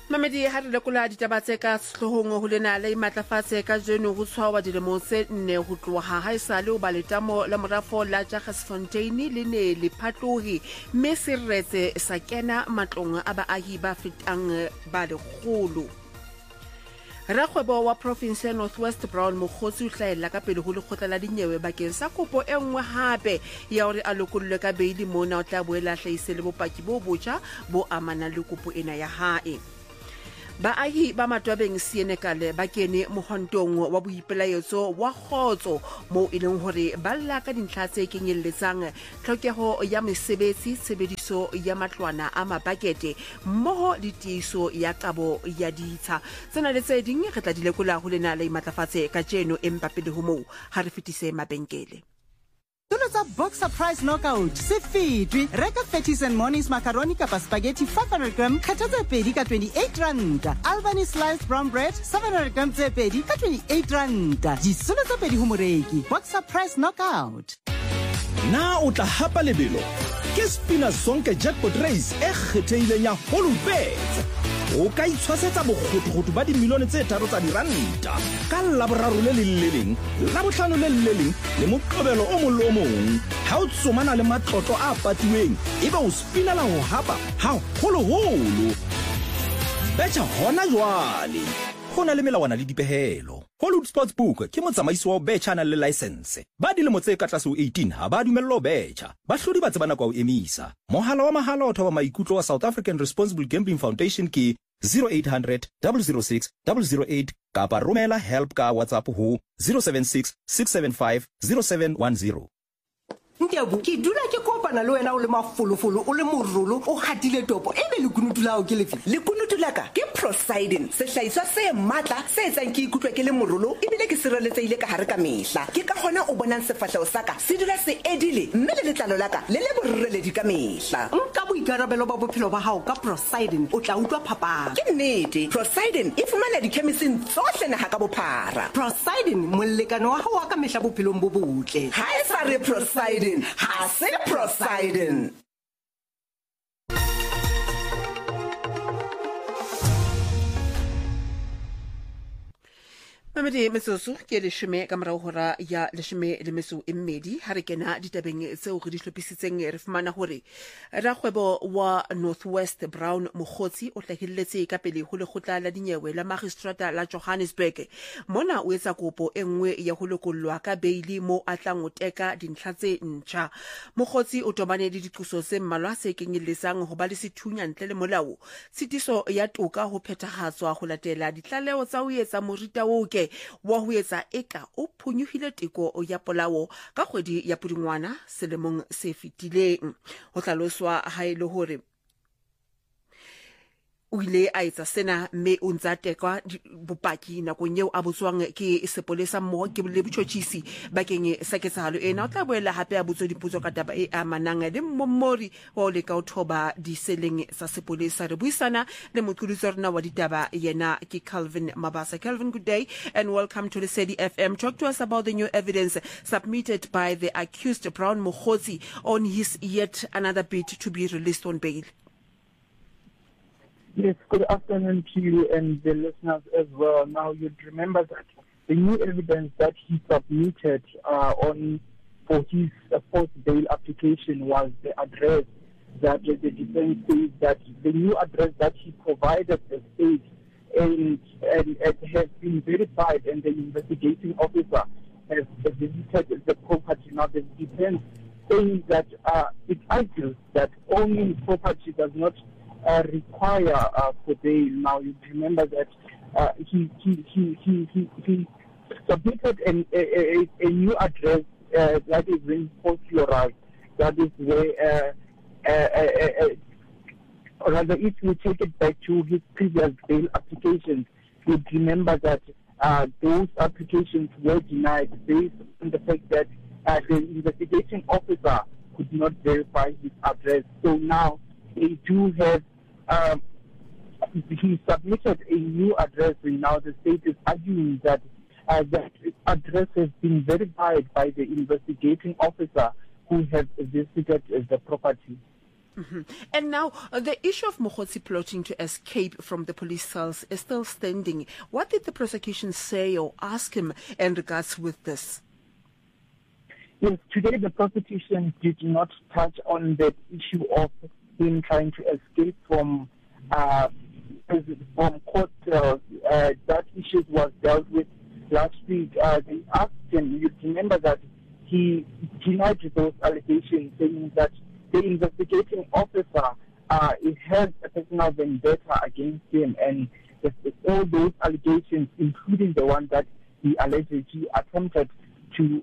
Mamedi ha re lekola ditaba tse ka sehlohong ho lena le matlafatse ka jeno ho tshwawa dilemo tse 4 ho tloha ha esale o ba letamo la morafo la Jagersfontein le ne le phatlohi mme se retse sa kena matlong a baahi ba fetang ba lekgolo. Rakgwebo wa province ya North West Brown Mokgotsi o hlaela ka pele ho lekgotla la dinyewe bakeng sa kopo e nngwe hape ya hore a lokollwe ka beili mona o tla boela hlahise le bopaki bo botjha bo amanang le kopo ena ya hae. Baahi ba Matwabeng Senekal ba kene mohwantong wa boipelaetso wa kgotso moo e leng hore ba lla ka dintlha tse kenyelletsang tlhokeho ya mesebetsi, tshebediso ya matlwana a mabakete mmoho le tiiso ya kabo ya ditsha. Tsena le tse ding re tla di lekola ho lena le matlafatse ka jeno empa pele ho moo ha re fetise mabenkele. Tsa Boxer Price Knockout se fitwe reka 30 mornings macaroni kapa spaghetti 500 gram khatsa pedi ka 28 rand. Albany sliced brown bread 700 gram tse pedi ka 28 rand. Disolo tsa pedi ho moreki. Boxer Price Knockout. Na o tla hapa lebelo ke Spina Zonke jackpot race e kgetheileng ya Holubet. O ka itshwasetsa bokgotokgoto ba dimilione tse 3 tsa diranta ka Laboraro le leng la Bohlano le leng le Moqebelo o mong le o mong. Ha o tsomana le matlotlo a patiweng ebe o spinela ho hapa ha holoholo. Betcha hona jwale ho na le melawana le dipehelo. Hollywood Sportsbook ke motsamaisi wa betcha na le license. Ba dilemo tse ka tlase ho 18 ha ba dumellwa betcha. Ba hlodi ba tsebana kwa o emisa. Mohala wa mahala o thoba maikutlo wa South African Responsible Gambling Foundation ke 0800 006 008 kapa romela help ka WhatsApp ho 076 675 0710. Ntiabu ke dula ke kopana le wena o le mafolofolo o le morolo o hatile topo ebe le kunutula o ke lefi le kunutula ka ke Prosidin se hlaiswa se matla se etsang ke ikutlwa ke le morolo ebile ke sireletsehile ka hare ka mehla ke ka hona o bonang sefahlao saka se dula se edile mme le letlalo laka le le borreledi ka mehla Nka boikarabelo ba bophelo ba hao ka Prosidin o tla utlwa phapang. ke nnete Prosidin e fumana dikhemising tsohle naha ka bophara. Prosidin molekano wa hao ka mehla bophelong bo botle. Ha e sa re Prosidin ha se Prosidin. Mamedi metsoso ke leshome ka morao hora ya leshome le metso e mmedi ha re kena ditabeng tseo re di hlophisitseng re fumana hore rakgwebo wa North West Brown Mokgotsi o hlahelletse ka pele ho lekgotla la dinyewe la Magistrata la Johannesburg mona o etsa kopo e nngwe ya ho lokollwa ka beili mo a tlang o teka dintlha tse ntjha. Mokgotsi o tobane le diqoso tse mmalwa se kenyelletsang ho ba le sethunya ntle le molao, tshitiso ya toka ho phethahatswa ho latela ditlaleo tsa ho etsa morita woke wa ho etsa eka o phonyuhile teko ya polao ka kgwedi ya Pudungwana selemong se fetileng. Ho hlaloswa ha ile hore o ile a etsa sena mme o ntsa tekwa bopaki nakong eo a botswang ke sepolesa mmoho ke le botjhotjhisi bakeng sa ketsahalo ena. O tla boela hape a botswa dipotso ka taba e amanang le mmomori wa o leka o thoba diseleng sa sepolesa. Re buisana le moqolotsi rona wa ditaba yena ke Calvin Mabasa. Calvin, good day and welcome to the Lesedi FM. Talk to us about the new evidence submitted by the accused Brown Mokgotsi on his yet another bid to be released on bail. Yes, good afternoon to you and the listeners as well. Now, you'd remember that the new evidence that he submitted for his fourth bail application was the address that the defense says that the new address that he provided the state and it has been verified, and the investigating officer has visited the property. Now, the defense saying that it argues that owning property does not require for bail. Now, you remember that he submitted a new address that is in Port Floral. That is where, or rather, if you take it back to his previous bail applications, you remember that those applications were denied based on the fact that the investigating officer could not verify his address. So now they do have he submitted a new address, and now the state is arguing that that address has been verified by the investigating officer who has visited the property. And now, the issue of Mokgotsi plotting to escape from the police cells is still standing. What did the prosecution say or ask him in regards with this? Yes, today the prosecution did not touch on the issue of him trying to escape from court. That issue was dealt with last week. They asked him, you remember that he denied those allegations, saying that the investigating officer it has a personal vendetta against him, and all those allegations, including the one that he allegedly attempted to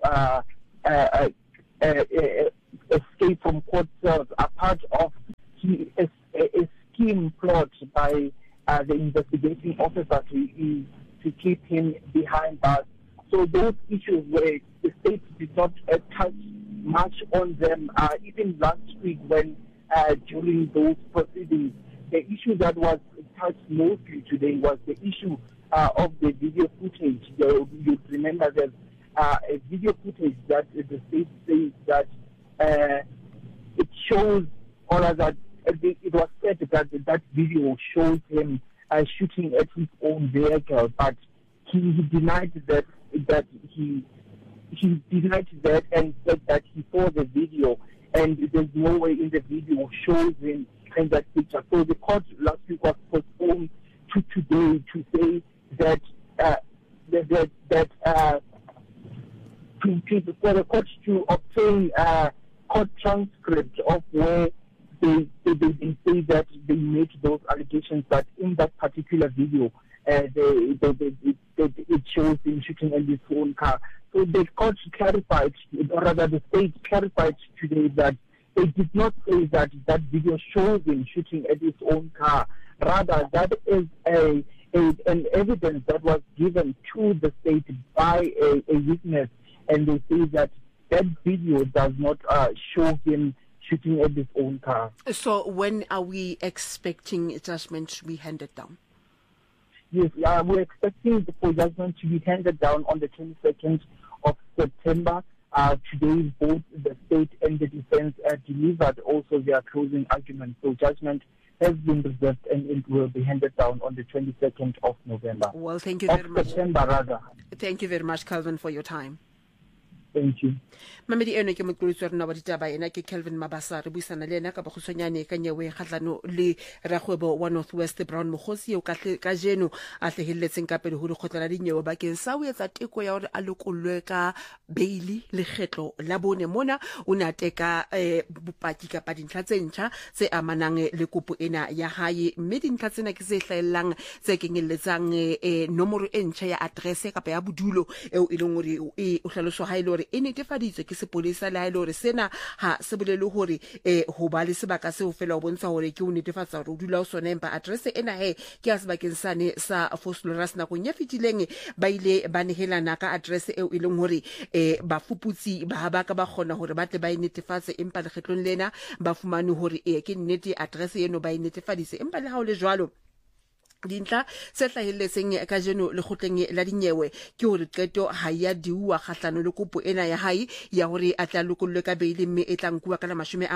escape from court cells, are part of a scheme plot by the investigating officer to keep him behind bars. So those issues where the state did not touch much on them, even last week when during those proceedings, the issue that was touched mostly today was the issue of the video footage. You remember there's a video footage that the state says that it shows, or that it was said that video shows him shooting at his own vehicle, but he denied that he denied that and said that he saw the video, and there's no way in the video shows him in that picture. So the court last week was postponed to today to say that for the court to obtain a court transcript of where they say that they made those allegations, but in that particular video, it shows him shooting in his own car. So the court clarified, or rather the state clarified today, that they did not say that that video shows him shooting at his own car. Rather, that is an evidence that was given to the state by a witness, and they say that that video does not show him shooting at his own car. So when are we expecting judgment to be handed down? Yes, we're expecting for judgment to be handed down on the 22nd of September. Today, both the state and the defense delivered also their closing argument. So judgment has been reserved and it will be handed down on the 22nd of November. Well, thank you very much. September, rather. Thank you very much, Calvin, for your time. Thank you. Mamedi eno ke motlolotsi rona wa ditaba ena ke Kelvin Mabasa re buisana le ena ka bogosonyane ka nyewe kgatlano le ragwebo wa Northwest Brown Mokgotsi o ka jeno a tlehelletseng ka pele ho lekgotla la dinyewe bakeng sa o etsa teko ya hore a lokollwe ka beili le kgetlo la bone mona o na teka bopaki kapa dintlha tse ntjha tse amanang le kopo ena ya hae, mme dintlha tsena ke tse hlaellang tse kenyelletsang nomoro e ntjha ya address kapa ya bodulo eo e leng hore o hlaloso ha ile hore e netefaditswe ke sepolesa le ha ile hore sena ha se bolele hore ho ba le sebaka se o fela o bontsha hore ke o netefatsa hore o dula o sona, empa address ena ke ya sebakeng sane sa Vosloorus nakong ya fetileng ba ile ba nehelana ka address eo e leng hore bafuputsi ba ka ba kgona hore ba tle ba netefatse, empa le kgetlong lena ba fumane hore ke nnete address eno ba netefaditse, empa le ha o le jwalo dintlha se hlahelletseng ka jeno le kgotleng la dinyewe ke hore qeto ha ya diwa kgahlano le kopo ena ya hae ya hore a tla lokollwe ka beili, mme e tlang kuwa ka la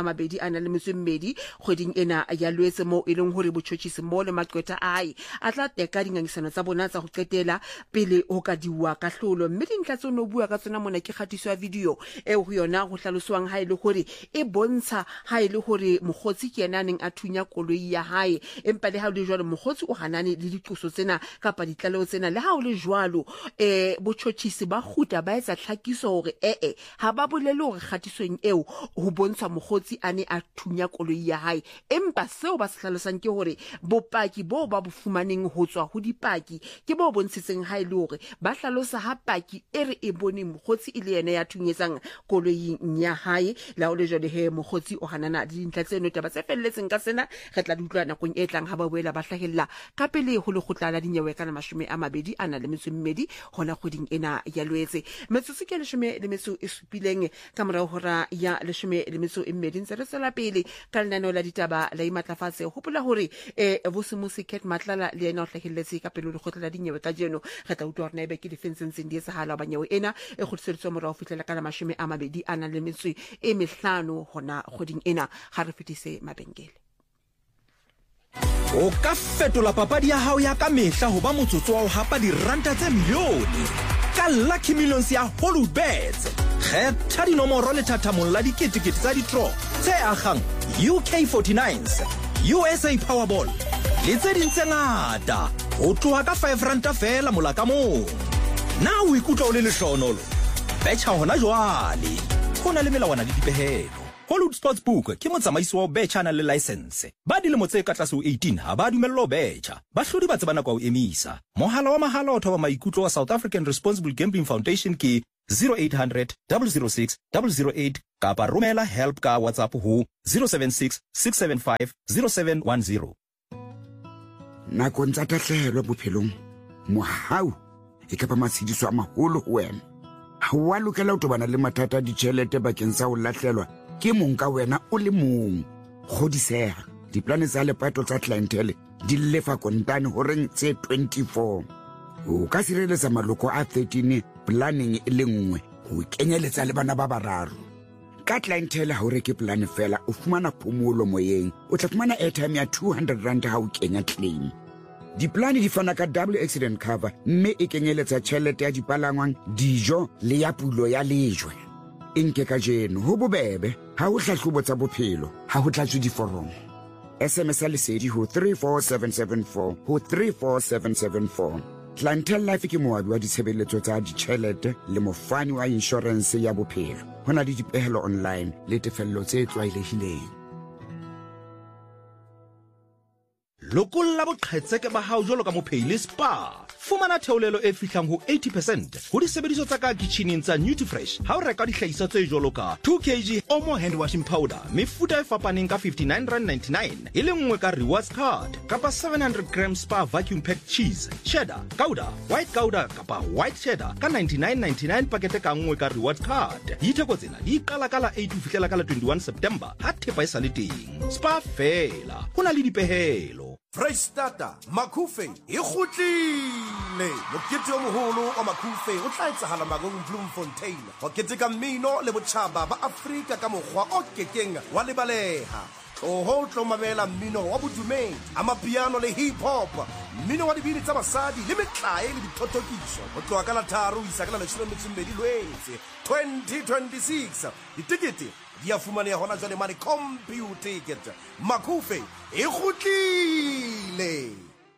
22 kgweding ena ya Lwetse, mo e leng hore botjhotjhisi mo le maqwetha a hae a tla teka dingangisano tsa bona tsa go qetela pele o ka diwa ka hlolo. Mme dintlha tse no bua ka tsona mona ke kgatiso ya video e ho yona go hlaloswang ha ile hore e bontsha ha ile hore Mokgotsi ke yena neng a thunya koloi ya hae, empa le ha le jwalo Mokgotsi o hana le diqoso tsena kapa ditlaleho tsena. Le ha o le jwalo botjhotjhisi ba khuta ba etsa tlhakiso hore ha ba bolele hore kgatisong eo ho bontsha Mokgotsi a ne a thunya koloi ya hae, empa seo ba se hlalosang ke hore bopaki bo ba bo fumaneng ho tswa ho dipaki ke bo bontshitseng ha ile hore ba hlalosa ha paki e re e boneng Mokgotsi ile yena ya thunyetsang koloi ya hae. La o le jwale Mokgotsi o hanana dintlha tseno taba tse felletseng ka sena re tla di utlwa nakong e tlang ha ba boela ba hlahella ka tswela pele ho lekgotla la dinyewe ka 20 a na le mmedi hona kgweding ena ya Lwetse metsotso ke 17 ka morao hora ya 12 ntse re tswela pele ka lenaneo la ditaba la imatlafatse hopola hore Vusimusi Kate Matlala le ena o hlahelletse ka pele lekgotla la dinyewe ka jeno re tla utlwa hore na ebe ke difenseng di etsahala ba nyewe ena e kgutliseditswe morao fihlela ka 20 a na le mehlano hona kgweding ena ha re fetise mabenkele o ka fetola papadi ya hao ya ka mehla ho ba motsotso wa ho hapa diranta tse milione ka Lucky Millions ya Holubets kgetha dinomoro le thathamong la diketekete tsa ditro tse agang UK49s USA Powerball le tse ding tse ngata ho tloha ka 5 ranta fela mola ka mong na o ikutlwa o le lehlohonolo betcha hona jwale ho na le melawana le dipehelo Hollywood Sportsbook ke motsamaisi wa betcha na le license ba dilemo tse ka tlase ho 18 ha ba dumellwa ho betcha ba hlodi ba tsebana kwa o emisa mohala wa mahala o thoba maikutlo wa South African Responsible Gambling Foundation ke 0800 006 008 kapa romela help ka WhatsApp ho 076 675 0710 nakong tsa tahlehelo bophelong mohau e ka ba matshidiso a maholo ho wena ha wa lokela ho tobana le mathata a ditjhelete bakeng sa ho lahlelwa ke mong ka wena o le mong godiseha diplane tsa lepato tsa clientele di lefa kontane horeng tse 24 o ka sireletsa maloko a 13 planning e le nngwe ho kenyeletsa le bana ba bararo ka clientele ha o reke plan fela o fumana phomolo moyeng o tla fumana airtime ya 200 rand ha o kenya claim diplane di fana ka double accident cover mme e kenyeletsa tjhelete ya dipalangwang dijo le ya pulo ya lejwe inke ka jeno ho bobebe ha o hlahlobo tsa bophelo ha ho tlatswe diforomo SMS lesedi ho 34774 ho 34774 Clientele Life ke moabi wa ditshebeletso tsa ditjhelete le mofani wa insurance ya bophelo hona le dipehelo online le tefello tse tlwaelehileng lokolla boqhetseke ba hao jolo ka mophehile spa fumana theolelo e fihlang ho 80% ho disebediso tsa ka kitcheneng tsa Nutrifresh ha o reka dihlahiswa tse jolo ka 2 kg Omo hand washing powder mefuta e fapaneng ka 59.99 e le nngwe ka rewards card kapa 700 grams spa vacuum packed cheese cheddar gouda white gouda kapa white cheddar ka 99.99 pakete ka nngwe ka rewards card ditheko tsena di qala ka la 8 ho fihlela ka la 21 September ha thepa e sa le teng spa fela hona le dipehelo Freistata Makhufe e kgutlile mokete o moholo wa Makhufe o tla etsahala Magong Bloemfontein ho keteka mmino le botjhaba ba Afrika ka mokgwa o kekeng wa lebaleha ho tlo mamela mmino wa bodumeng amapiano le hip hop mmino wa dibini tsa basadi le metlae le dithotokiso ho tloha ka la 3 isa ka la 12 Lwetse 2026 ditikete di a fumaneha hona jwale mane computer ticket Makhufe e kgutlile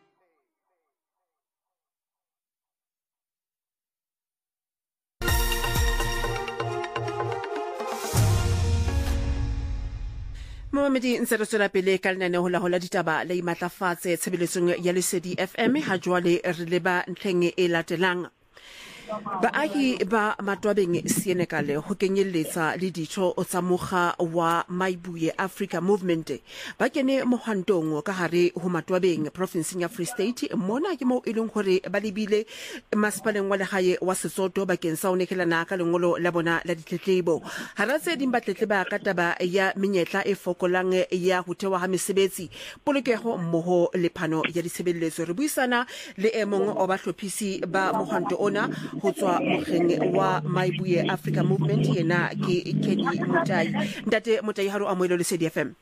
Mohamedi ntse re tswela pele ka lenaneo la hola ditaba la imatlafatse tshebeletsong ya Lesedi FM ha jwale re leba ntlheng e latelang Baahi ba Matwabeng Senekale ho kenyeletsa le ditho tsa mokga wa Maibuye Africa Movement ba kene mohwantong ka hare ho Matwabeng provinceng ya Free State mona ke mo e leng hore ba lebile masepaleng wa lehae wa Sesotho bakeng sa ho nekelana ka lengolo la bona la ditletlebo hara tse ding batletleba ka taba ya menyetla e fokolang ya ho thewa ha mesebetsi polokeho mmoho le phano ya ditshebeletso re buisana le emong o ba hlophisi ba mohwanto ona ho tswa mokgeng wa Maibuye Africa Movement yena ke Kenny Mutai ntate Mutai ha ro amoelo le Lesedi FM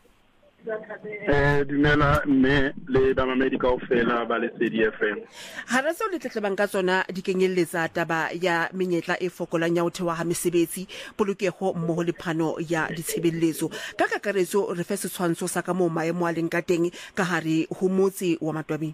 dumela mme le ba mamedi kaofela ba Lesedi FM ha re se le tletlebang ka tsona di kenyeletsa taba ya menyetla e fokolang ya ho thewa ha mesebetsi polokeho mmoho le phano ya ditshebeletso ka kakaretso re fe setshwantsho sa ka mo maemo a leng ka teng ka hare ho motse wa Matwabeng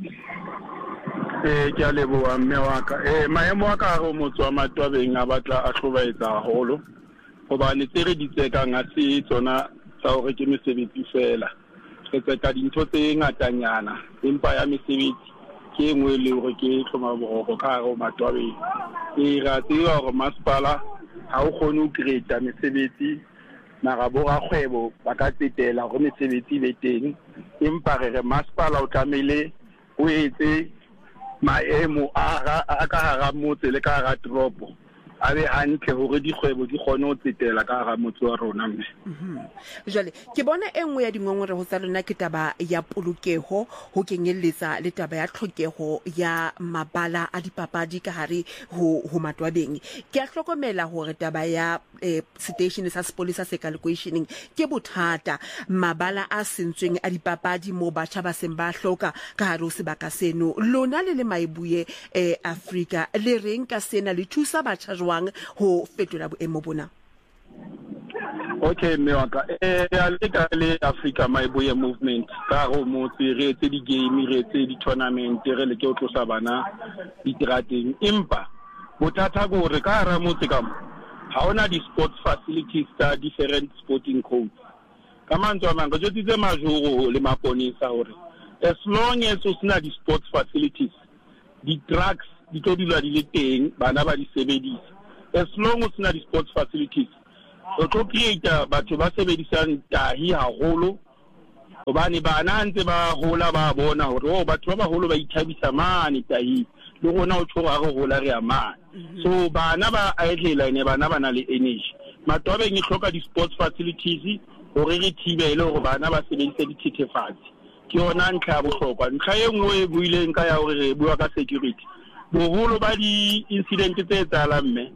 ke a leboha mme wa ka maemo a ka go motse wa Matwabeng a batla a hlobaetsa haholo hobane tse re di tsekang a se tsona tsa hore ke mesebetsi fela re tseka dintho tse ngatanyana empa ya mesebetsi ke engwe le hore ke tlhoma boroko ka go Matwabeng ra tseba hore masepala ha o kgone ho create mesebetsi mara bo ra kgwebo ba ka tsetela hore mesebetsi le teng empa re masepala o tlamehile o etse maemo a ka hara motse le ka hara tropo a be hantle hore dikgwebo di kgone ho tsetela ka hara motse wa rona mme. Jwale ke bona engwe ya dingongorego tsa lona ke taba ya polokeho ho kenyeletsa le taba ya tlhokeho ya mabala a dipapadi ka hare ho matwabeng. Ke a hlokomela hore taba ya station sa sepolesa se ka locationing ke bothata, mabala a sentsweng a dipapadi mo batjha ba seng ba hloka ka hare ho sebaka seno. Lona le Maibuye Africa le reng ka sena le thusa batjha jwang ho fetola boemo bona? Okay, mewaka le Africa Maibuye movement ka ho motse re etse di game, re etse di tournament, re le ke o tlosa bana diterateng. Empa bothata go re ka hara motse ka ha ona di sports facilities tsa different sporting codes. Ka mantswe a mang go tsitse majoro le maponisa hore as long as o sena di sports facilities, di drugs di tlo dula di le teng, bana ba di sebedisa. As long as na di sports facilities, o tlo create batho ba sebedisang tahi haholo, hobane bana ntse ba hola ba bona hore batho ba baholo ba ithabisa mane tahi le gona o tshwara go hola re amana. So bana ba aetlela ne bana bana le energy. Matwabeng e hloka di sports facilities hore re thibele hore bana ba sebedise dithethefatsi. Ke yona ntlha ya bohlokwa. Ntlha e nngwe e buileng ka ya hore re bua ka security. Boholo ba di incident tse etsahalang mme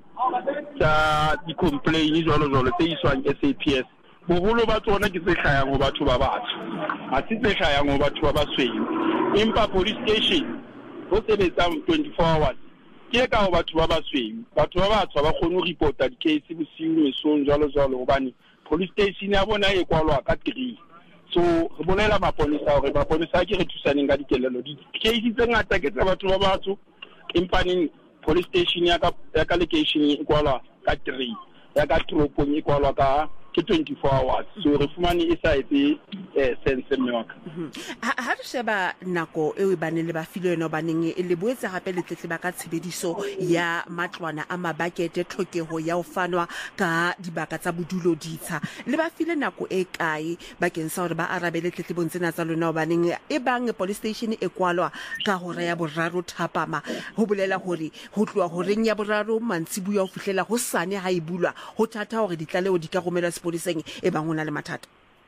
tsa di complain jolo tse iswang SAPS, boholo ba tsona ke tse hlayang ho batho ba batsho, ha se tse hlayang ho batho ba basweu. Empa police station ho sebetsang 24 hours ke ka ho batho ba basweu. Batho ba batsho ba kgone ho reporta di-case bosiu mesong jolo hobane police station ya bona e kwalwa ka 3. So re bolela maponisa hore maponisa ke re thusaneng ka dikelelo. Di-case tse ngata ke tsa batho ba batsho, empaneng police station ya ka location e kwalwa ka 3, ya ka tropong e kwalwa ka ke 24 hours. So re fumane e sa etse sense mmewaka. Ha re sheba nako e bane le ba filo eno baneng e le boetse gape le tletleba ka tshebediso ya matlwana a mabakete, tlhokeho ya ho fanwa ka dibaka tsa bodulo ditsha, le ba file nako e kae bakeng sa hore ba arabele tletlebong tsena tsa lona baneng e bang police station e kwalwa ka hora ya boraro thapama, ho bolela hore ho tloa horeng ya boraro mantsibuya ho fihlela ho sane ha e bulwa ho thata hore ditlaleo di ka romelwa sepoleseng e bang hona le mathata?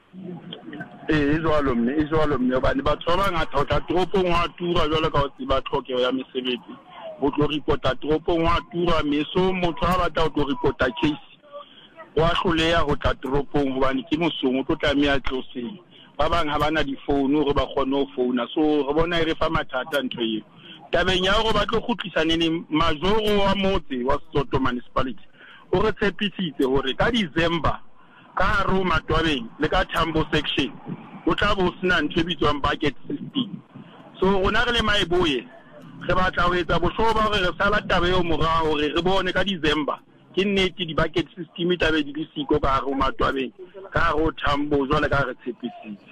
Izwalo mme hobane batho ba bangata ho tla toropong wa tura jwalo ka ho tseba tlhokeho ya mesebetsi, ho tlo reporta toropong wa tura meso motho ha batla ho tlo reporta case wa hloleha ho tla toropong hobane ke mosong o tlo tlameha tloseng. Ba bang ha bana di phone hore ba kgone ho founa, so re bona e re fa mathata ntho eo. Tabeng ya hore ba tlo kgutlisane le majoro wa motse wa Soto municipality o re tshepisitse hore ka December ka haro matwabeng le ka Tambo section o tla bo sena ntho e bitswang bucket system. So rona re le Maibuye re batla ho etsa bohloba hore re sala taba eo morao hore re bone ka December ke nnete di bucket system tabe di le siko ka haro matwabeng ka haro Tambo jwale ka re tshepisitse.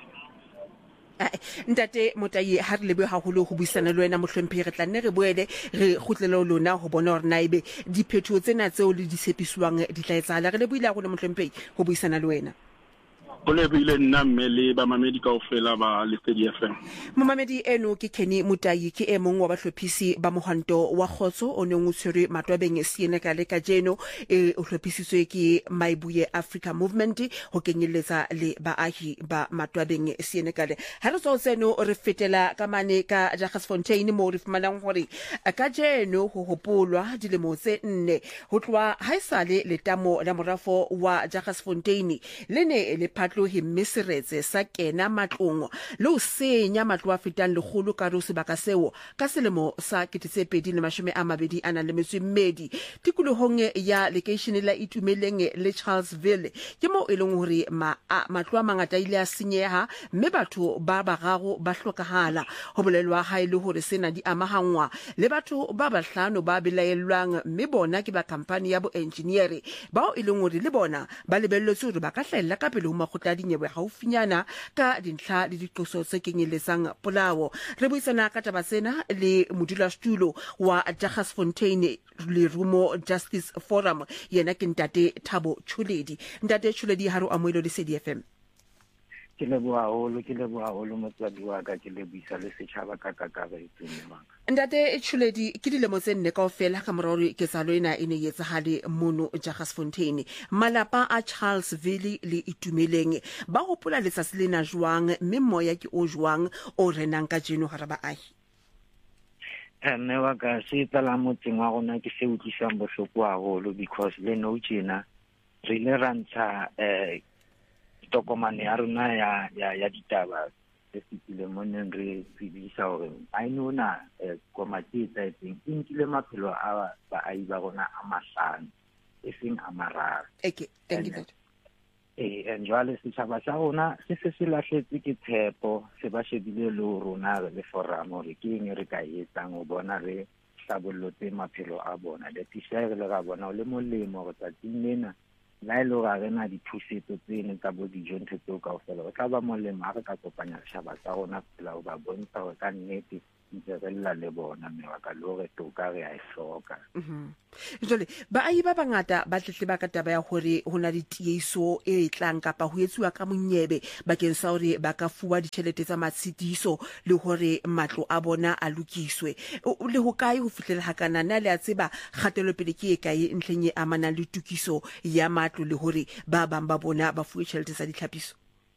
Ntate Motayi ha re lebe haholo ho buisana le wena mohlomphehi, re tla nne re boele re kgutlele lona ho bona hore na ebe diphetho tsena tseo le dishepiswang di tla etsahala. Re lebohile ha rona mohlomphehi ho buisana le wena. O lebile nna mme le ba mamedi kaofela ba Lesedi FM. Momamedi eno ke Kenny Motayi, ke e mong wa bahlophisi ba mohwanto wa Khotso o neng o tshwere matwabeng Senekal ka jeno o hlophisitswe ke Maibuye Africa Movement ho kenyeletsa le baahi ba matwabeng Senekal. Ha re tswa tseno re fetela ka mane ka Jagersfontein mo re fumanang hore ka jeno ho hopolwa dilemo tse 4 ho tloa haesale letamo la morafo wa Jagersfontein le ne le tlohi Mesiretse sa kena matlong le o senya matlo a fetang legolo ka ro sebaka seo ka selemo sa 2022 ana le metswedi tikolohong ya location la Itumeleng le Charlesville ke mo eleng hore matlo a mangata ile a senyeha mme batho ba bararo ba hlokahala ho bolelwa ha ile hore sena di amahangwa le batho ba bahlano ba belaelwang mme bona ke ba company ya bo engineer bao eleng hore le bona ba lebelletswe hore ba ka hlella ka pele ho tla dinyewe haufinyana ka dintlha le diqoso tse kenyeletsang polao. Re buisana ka taba tsena le modulasetulo wa Jagersfontein le Rumo Justice Forum, yena ke Ntate Thabo Tshuledi. Ntate Tshuledi ha re amohelo Lesedi FM. ke leboha haholo motswadi wa ka, ke lebohisa le setjhaba ka kakaretso maka. Ntate Tshuledi ke dilemo tse 4 kaofela ka morao ke tsalo ena e ne etsagale mono Jagersfontein. Malapa a Charlesville le Itumeleng ba hopola letsatsi lena jwang, mme moya ke o jwang o renang ka jeno hara baahi? Mme wa ka se tsala motseng wa rona ke se utlwisang bohloko haholo, because le no tjena re ile ra ntsha tokomane ya rona ya ditaba se fitile moneng re tsebisa hore a inona komati tsa etseng e nkile maphelo a baahi ba rona a mahlano e seng a mararo. And jwale setjhaba sa rona se lahletse ke tshepo, se ba shebile le rona le forum hore ke eng re ka etsang ho bona re hlabollotse maphelo a bona. Le tisere le ga bona le molemo go tsatsing lena la ile ga rena dithusetso tsene tsa bo dijo ntho tseo kaofela go tla ba molemo ha re ka kopanya setjhaba sa rona fela ho ba bontsha hore ka nnete ntse re lla le bona mme wa ka le hore toka re a e hloka. Jole baahi ba bangata ba tletleba ka taba ya hore ho na le tieso e tlang kapa ho etsuwa ka monyebe bakeng sa hore ba ka fuwa ditjhelete tsa matshitiso le hore matlo a bona a lokiswe. Le ho kae ho fihlela hakana na le a tseba kgatelo pele ke e kae ntleng e amanang le tukiso ya matlo le hore ba bang ba bona ba fuwe tjhelete sa ditlhapiso?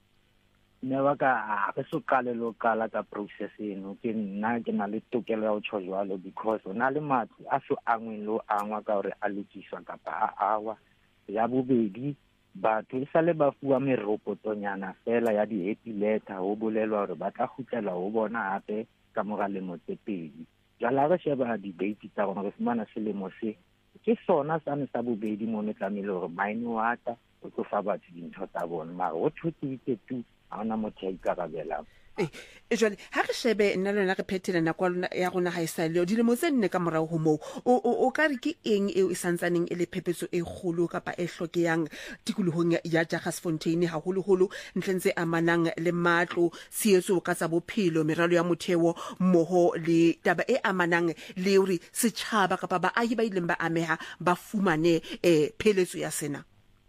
Ne wa ka re so qale lo qala ka process eno ke nna ke na le tokelo ya ho tsho jwalo, because ona le matlo a so angweng lo angwa ka hore a lokiswa kapa a awa. Ya bobedi batho e sale ba fuwa meropotonyana fela ya di-happy letter ho bolelwa hore ba tla kgutlela ho bona hape ka mora lemo tse 2. Jala re sheba di-date tsa rona re fumana selemo se ke sona sane sa bobedi mo ne tlamehile hore mine water o tlo fa batho dintho tsa bona, mara ho thotse tu ana motho a ikarabela. Jwale ha re shebe nna lona re phethela nako ya rona ha isa le dilemo tse 4 ka morao ho moo o ka re ke eng eo e santsaneng e le phephetso e kgolo kapa e hlokehang tikolohong ya Jagersfontein haholoholo ntleng tse amanang le matlo, sietso ka tsa bophelo, meralo ya motheo mmoho le taba e amanang le hore setjhaba kapa baahi ba ileng ba ameha ba fumane pheletso ya sena?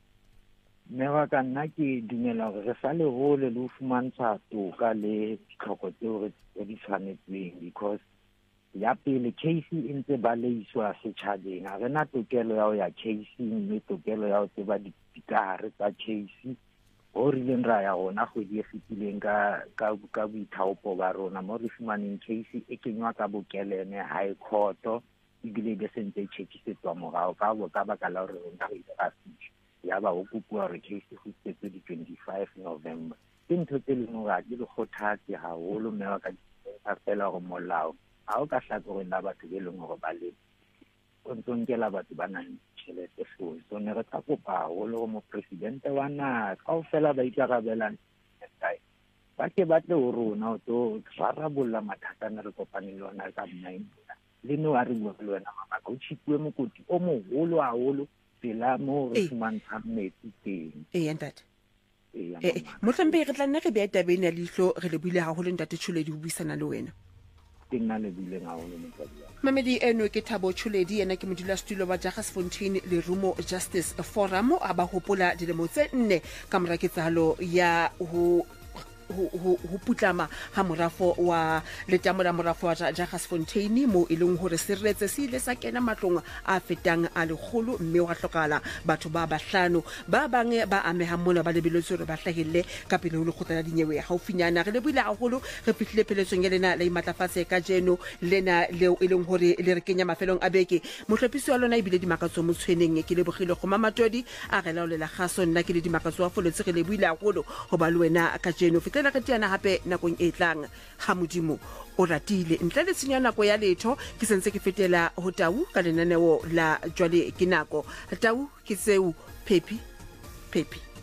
Mme wa ka nna ke dumela hore re sa le hole le ho fumantsha toka le ditlhoko tseo re di tshwanetseng, because ya pele case e ntse ba leiswa setjhabeng. Ha re na tokelo ya ho ya casing le tokelo ya ho tseba dikahare tsa case ho rileng ra ya rona kgwedi e fetileng ka boithaopo ba rona mo re fumaneng case e kenywa ka bokelene high court ebile be sentse tjhekisetswa morao ka baka la hore rona re a fihla ya ba ho kupua re case go tsetse di 25 November. Ke ntho tse le nngwe di le kgothatse haholo mme wa ka a fela go molao ha o ka hlakoreng la batho be leng hore ba le o ntsongela batho ba nang tjhelete fo so ne re tla kopa haholo go mo presidente wa na kaofela ba ikarabelang ba ke batle ho rona o to rarabolla mathata ne re kopaneng le ona ka mnaeng le no a re bua le wena mama go tshipwe mokoti o moholo haholo pela mo re fumantshang metsi teng. Ntate motlampe re tla nna re bea tabeng ya leihlo re le buile haholo ntate Tshuledi ho buisana le wena. Ke nna le buile haholo motswadi wa Mamedi eno ke Thabo Tshuledi ena ke modulasetulo wa Jagersfontein le Rumo Justice Forum a ba hopola dilemo tse 4 ka mora ketsahalo ya ho putlama ha morafo wa letamo la morafo wa Jagersfontein mo e leng hore seretse se ile sa kena matlong a fetang a legolo, mme wa hlokala batho ba bahlano ba bang ba ameha mona ba lebeletse hore ba hlahelle ka pele ho lekgotla la dinyewe haufinyana. Re le buile haholo re fihlile pheletsong ya lena la imatlafatse ka jeno lena leo e leng hore le re kenya mafelong a beke. Mohlopisi wa lona ibile dimakatso mo tshweneng ke le bogile go mamatodi a re laolela kgaso nna ke le dimakatso wa foletse re le buile haholo ho ba le wena ka jeno tla re tiana hape nakong e tlang ha modimo o ratile ntle le tsenya nako ya letho ke sentse ke fetela ho Tau ka lenaneo la jwale ke nako Tau ke tseu Pepi